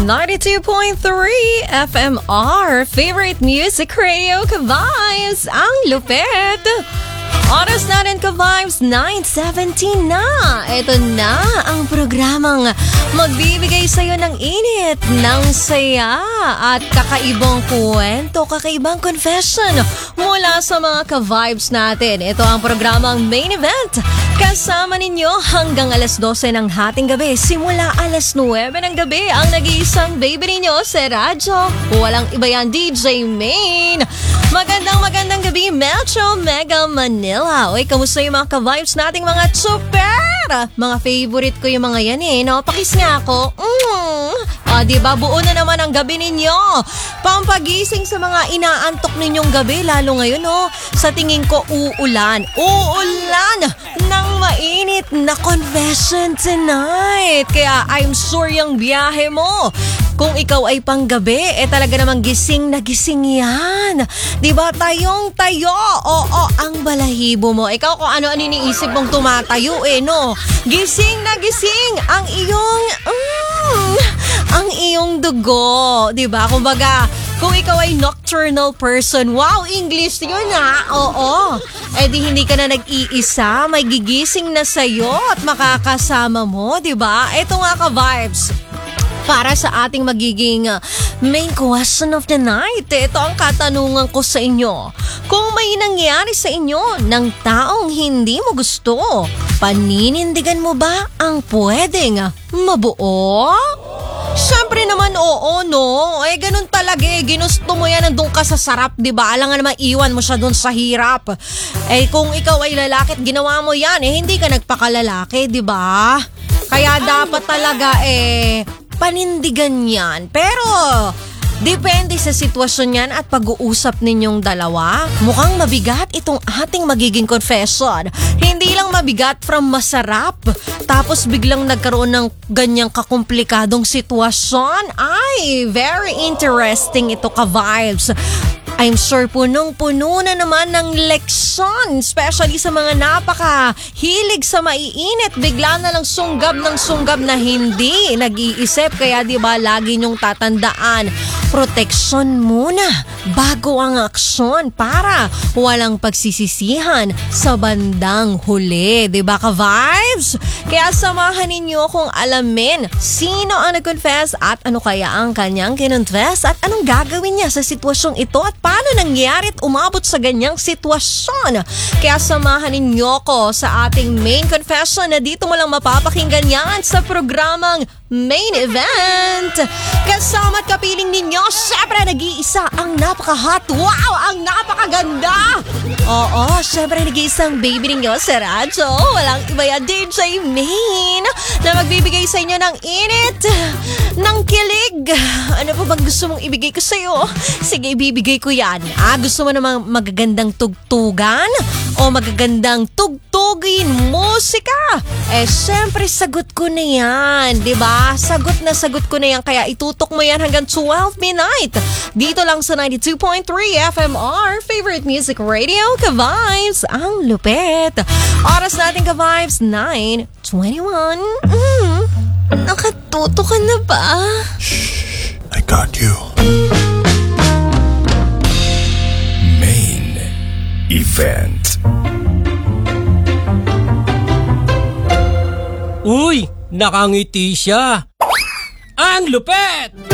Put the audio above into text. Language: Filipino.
92.3 FMR, favorite music radio, ka-vibes, ang lupit. Oras natin, ka-vibes, 9:17 na. Ito na ang programang magbibigay sa'yo ng init, ng saya at kakaibang kwento, kakaibang confession mula sa mga ka-vibes natin. Ito ang programang Main Event. Kasama ninyo hanggang alas 12 ng hating gabi. Simula alas 9 ng gabi ang nag-iisang baby ninyo sa radyo. Walang iba yan, DJ Main. Magandang gabi, Metro Mega Manila. Uy, kamusta yung mga ka-vibes nating mga super? Mga favorite ko yung mga yan no? Pakis nga ako. Diba? Buo na naman ang gabi ninyo. Pampagising sa mga inaantok ninyong gabi, lalo ngayon, sa tingin ko uulan. Uulan ng mainit na confession tonight. Kaya I'm sure yung biyahe mo, kung ikaw ay panggabi, talaga namang gising na gising yan. Diba? Tayong-tayo. Oo, ang balahibo mo. Ikaw kung ano-ano iniisip mong tumatayo, no? Gising na gising ang iyong dugo. Diba? Kumbaga, kung ikaw ay nocturnal person, wow, English yun oo. Di hindi ka na nag-iisa, may gigising na sa'yo at makakasama mo, diba? Ito nga ka-vibes. Para sa ating magiging main question of the night, ito ang katanungan ko sa inyo. Kung may nangyari sa inyo ng taong hindi mo gusto, paninindigan mo ba ang pwedeng mabuo? Siyempre naman oo, no? Ganun talaga ginusto mo yan, nandun ka sa sarap, diba? Alam nga naman, iwan mo siya dun sa hirap. Kung ikaw ay lalaki at ginawa mo yan, hindi ka nagpakalalaki, diba? Kaya dapat talaga, panindigan yan. Pero, depende sa sitwasyon yan at pag-uusap ninyong dalawa. Mukhang mabigat itong ating magiging confession. Hindi lang mabigat from masarap, tapos biglang nagkaroon ng ganyang kakomplikadong sitwasyon. Ay, very interesting ito ka-vibes. I'm sure punong-puno na naman ng leksyon, especially sa mga napaka-hilig sa maiinit. Bigla na lang sunggab na hindi nag-iisip. Kaya diba lagi nyong tatandaan, proteksyon muna bago ang aksyon para walang pagsisisihan sa bandang huli. Diba ka-vibes? Kaya samahan ninyo kung alamin sino ang nag-confess at ano kaya ang kanyang kinonfess at anong gagawin niya sa sitwasyong ito at paano nangyari at umabot sa ganyang sitwasyon. Kaya samahan ninyo ko sa ating main confession na dito mo lang mapapakinggan yan sa programang Main Event. Kasama at kapiling ninyo, syempre nag-iisa ang napaka-hot. Wow! Ang napakaganda! Oo, syempre nag-iisang baby ninyo sa radyo. Walang iba yan, DJ Main, na magbibigay sa inyo ng init, ng kilig. Ano pa bang gusto mong ibigay ko sa'yo? Sige, ibibigay ko yan. Gusto mo namang magagandang tugtugan? O magagandang tugtugin musika? Syempre sagot ko na yan, diba? Sagot ko na yan, kaya itutok mo yan hanggang 12 midnight. Dito lang sa 92.3 FMR, favorite music radio, ka-vibes, ang lupit. Oras natin ka-vibes, 9:21. Nakatuto ka na ba? Shh, I got you. Main Event. Uy, nakangiti siya. Ang lupet!